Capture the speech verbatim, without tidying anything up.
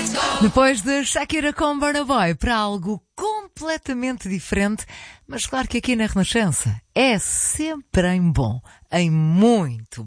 Depois de Shakira com Burna Boy para algo completamente diferente, mas claro que aqui na Renascença é sempre em bom, em muito